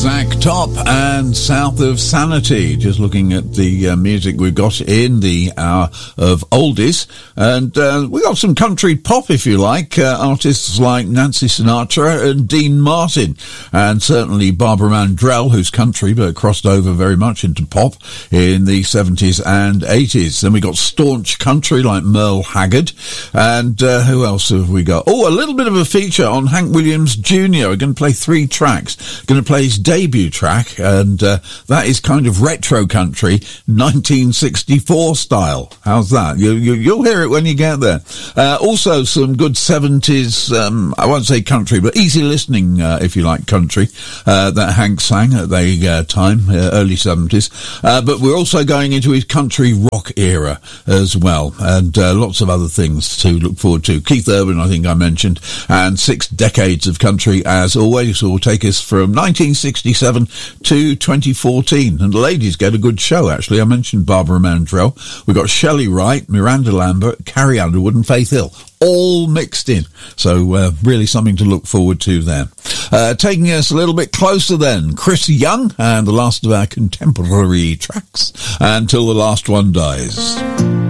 Zach Top and South of Sanity. Just looking at the music we've got in the hour of oldies. And we got some country pop, if you like. Artists like Nancy Sinatra and Dean Martin. And certainly Barbara Mandrell, who's country, but crossed over very much into pop in the 70s and 80s. Then we got staunch country like Merle Haggard. And who else have we got? Oh, a little bit of a feature on Hank Williams Jr. We're going to play 3 tracks. Going to play his debut track, and that is kind of retro country, 1964 style. How's that? You'll hear it when you get there. Also some good 70s, I won't say country, but easy listening, if you like, country, that Hank sang at the time, early 70s. But we're also going into his country rock era as well, and lots of other things to look forward to. Keith Urban, I think I mentioned, and 6 decades of country, as always, will take us from 1967 to 2014. And the ladies get a good show, actually. I mentioned Barbara Mandrell. We've got Shelley Wright, Miranda Lambert, Carrie Underwood and Faith Hill, all mixed in. So really something to look forward to there. Taking us a little bit closer then, Chris Young and the last of our contemporary tracks, Until the Last One Dies.